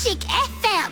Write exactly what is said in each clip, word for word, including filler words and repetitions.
Music F M.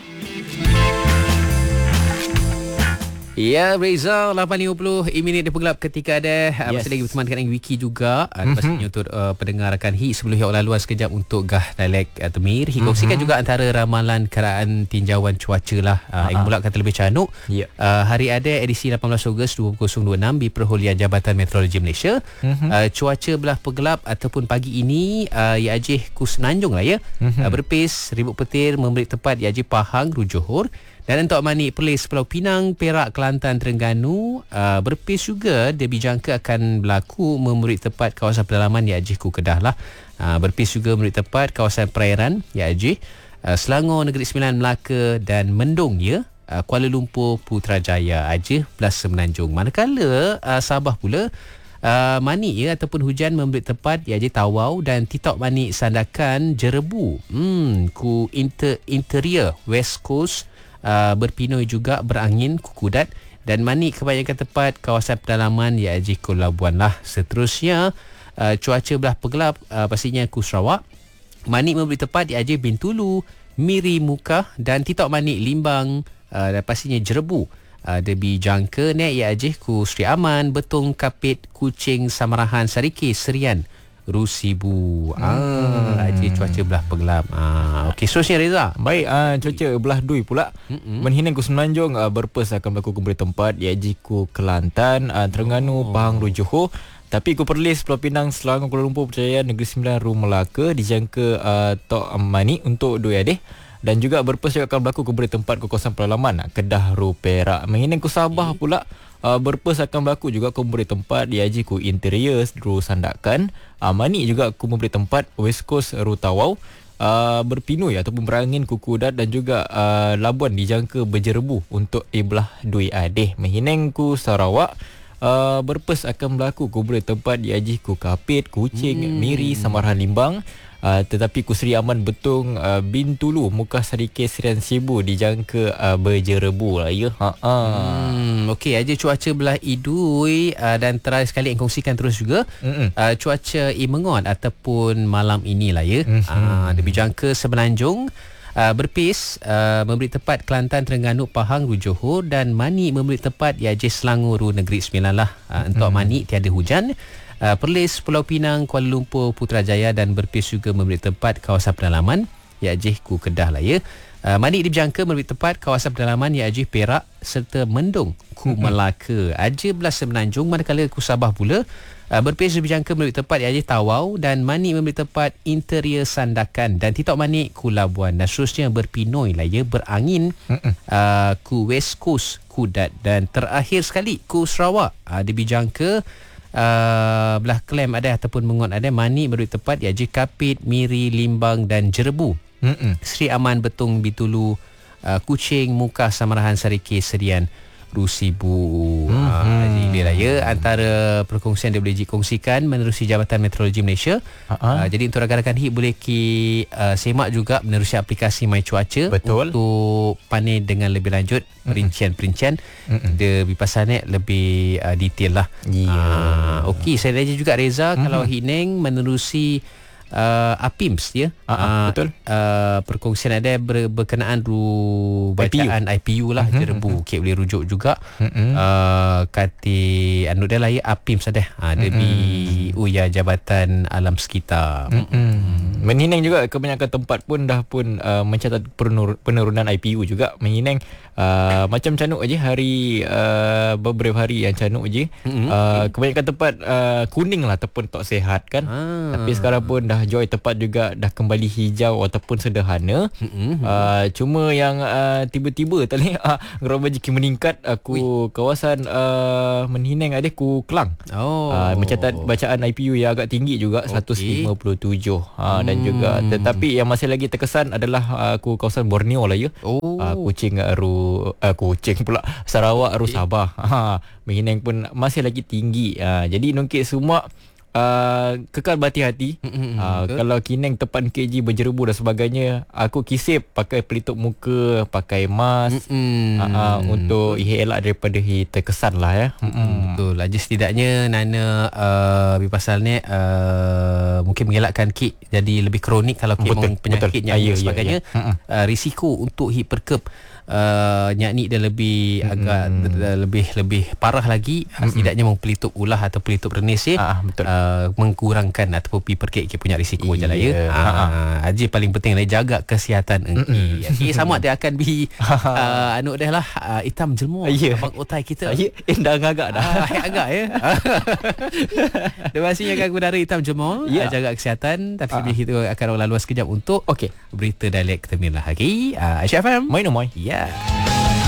Ya, Reza, lapan lima puluh minit dia bergelap ketika ada yes. Masih lagi bersama dengan Wiki juga. mm-hmm. Pastinya untuk uh, pendengar akan Hi sebelum Hi lalu sekejap untuk Gah Dialek uh, Temir. Hi kongsikan mm-hmm. juga antara ramalan keraan tinjauan cuaca lah uh, yang mula kata lebih canuk. yeah. uh, Hari ada edisi lapan belas Ogos dua ribu dua puluh enam di Perholian Jabatan Meteorologi Malaysia. mm-hmm. uh, Cuaca belah pergelap ataupun pagi ini uh, ya ajih ku Senanjung lah ya. mm-hmm. uh, Berpis, ribut petir memberi tempat ya ajih Pahang, Ru Johor. Dan untuk Manik, Perlis, Pulau Pinang, Perak, Kelantan, Terengganu, uh, berpis juga dia dijangka akan berlaku memberi tepat kawasan pedalaman ya ajih ku Kedah lah. Uh, berpis juga memberi tepat kawasan perairan ya ajih uh, Selangor, Negeri Sembilan, Melaka dan Mendung ya. Uh, Kuala Lumpur, Putrajaya, Aceh, Belas Semenanjung. Manakala uh, Sabah pula Uh, manik ya ataupun hujan memberi tepat ya je Tawau dan Titok Manik Sandakan Jerebu. Hmm ku inter, interior West Coast uh, berpinoi juga berangin ku Kudat dan manik kebanyakan tepat kawasan pedalaman ya je ku Labuan lah. Seterusnya uh, cuaca belah pergelap uh, pastinya ku Sarawak. Manik memberi tepat ya je Bintulu, Miri Mukah dan Titok Manik Limbang uh, dan pastinya Jerebu. Uh, Debi jangka nek ya ajih ku Sri Aman, Betong, Kapit, Kuching, Samarahan, Sariki, Serian, Rusibu. hmm. Ah, ajih cuaca belah pergelap. Ah, okey, seterusnya Reza. Baik, uh, cuaca belah dui pula. Mm-mm. Menhinang ku Semenanjung uh, berpes akan berlaku kembali tempat ya ajih ku Kelantan, uh, Terengganu, oh. Pahang, Ru Johor. Tapi ku Perlis, Pulau Pinang, Selangor, Kuala Lumpur, Putrajaya, Negeri Sembilan, Ru Melaka dijangka uh, Tok Manik untuk dui adih. Dan juga berpes juga akan berlaku kembali tempat ke kawasan pedalaman Kedah, Ru, Perak. Menginang ku Sabah pula uh, berpes akan berlaku juga kembali tempat di Haji ku Interior, Ru Sandakan. uh, Manik juga ku memberi tempat West Coast, Ru Tawau. uh, Berpinui ataupun berangin ku Kudat dan juga uh, Labuan dijangka berjerebu untuk Iblah Dui Adeh. Menginang ku Sarawak uh, berpes akan berlaku kembali tempat di Haji ku Kapit, Kuching, hmm. Miri, Samarahan, Limbang. Uh, tetapi ku Sri Aman, Betong, uh, Bintulu, Mukah, Sarike, Serian, Sibu dijangka uh, berjerebu lah ya. Ha hmm, okey, aja cuaca belah Idui uh, dan terakhir sekali yang kongsikan terus juga uh, cuaca Imengon ataupun malam inilah ya. Mm-hmm. Uh, dia dijangka Semenanjung uh, berpis uh, memberi tepat Kelantan, Terengganu, Pahang, Ru Johor dan Manik memberi tepat ya je Selangor, Ru Negeri Sembilan lah. Uh, untuk mm-hmm. Manik tiada hujan. Uh, Perlis, Pulau Pinang, Kuala Lumpur, Putrajaya dan berpis juga memberi tempat kawasan pedalaman ya ajih ku Kedah lah ya. Uh, Manik dijangka memberi tempat kawasan pedalaman ya ajih Perak serta Mendung ku Melaka. Ajih Belas Semenanjung. Manakala ku Sabah pula uh, berpis dijangka memberi tempat ya ajih Tawau dan Manik memberi tempat Interior Sandakan dan Titok Manik ku Labuan dan seterusnya berpinoi lah ya berangin uh, ku West Coast, Kudat dan terakhir sekali ku Sarawak. Uh, dijangka Uh, belah Klem ada ataupun Mengot ada. Manik memberi tepat ya je Kapit, Miri, Limbang dan Jerebu. Mm-mm. Sri Aman, Betong, Bintulu, uh, Kuching, Mukah, Samarahan, Sariki, Serian, Rusibu. Mm-hmm. Uh, inilah ya antara perkongsian dia boleh dikongsikan menerusi Jabatan Meteorologi Malaysia. Uh-huh. Uh, jadi untuk rakan-rakan H I P boleh ki uh, semak juga menerusi aplikasi My Cuaca. Betul. Untuk panen dengan lebih lanjut perincian-perincian. Mm-hmm. Dia bipasannya lebih uh, detail lah. Yeah. Uh, Okey, saya rasa juga Reza, mm-hmm. kalau Hineng menerusi Uh, APIMS ya. Uh, uh, betul. Uh, perkongsian ada ber, berkenaan ru bacaan I P U, I P U lah. Uh-huh. Jerebu. Okey, boleh rujuk juga. Uh-huh. Uh, kati anu dia lah ya APIMS ada. Ha, dia di uh-huh. Uya Jabatan Alam Sekitar. Uh-huh. Menhinang juga kebanyakan tempat pun dah pun uh, mencatat penur- penurunan I P U juga. Menhinang uh, macam canuk aja hari uh, beberapa hari yang canuk aja. Uh-huh. Uh, kebanyakan tempat uh, kuning lah ataupun tak sihat kan. Ah. Tapi sekarang pun dah joy tempat juga dah kembali hijau ataupun sederhana. Mm-hmm. Uh, cuma yang uh, tiba-tiba tadi uh, gerak bajiki meningkat aku uh, kawasan uh, Menhinang ada ku Kelang. Oh. Uh, mencatat bacaan I P U yang agak tinggi juga, okay. seratus lima puluh tujuh. Uh, hmm. Dan juga tetapi yang masih lagi terkesan adalah uh, ku kawasan Borneo lah ya. Oh. Uh, Kuching Ru uh, Kuching pula Sarawak, Ru Sabah. Ha, Menhinang pun masih lagi tinggi. Uh, jadi nungkit semua Uh, kekal berhati-hati. Mm-mm, uh, Kalau kineng tepat K G berjerebu dan sebagainya, aku kisip pakai pelitup muka, pakai mask uh, uh, untuk ia elak daripada ia terkesan lah ya. Mm-mm. Betul. Aja setidaknya Nana uh, pasal ni uh, mungkin mengelakkan kit jadi lebih kronik kalau kit memang penyakitnya dan sebagainya. Ya, ya. Uh, risiko untuk hit perkep Uh, nyak dia lebih mm-hmm. agak d- lebih lebih parah lagi. Mm-hmm. Setidaknya mau pelitup ulah atau pelitup renis ya, ah, betul. Uh, mengkurangkan ataupun pi perkek punya risiko je lah ya. Ah, Haji paling penting lah jaga kesihatan engki. Okey, sama dia akan bi uh, anu dah lah uh, hitam jelmu yeah. abang otai kita. Ya, dah agak dah. Ah, agak ya. Terima kasih yang udara hitam jelmu. Yeah. Uh, jaga kesihatan. Tapi uh. kita akan lalu sekejap untuk okey, berita dialek terminal lagi. Uh, Aisyah F M. Main no mai. Yeah.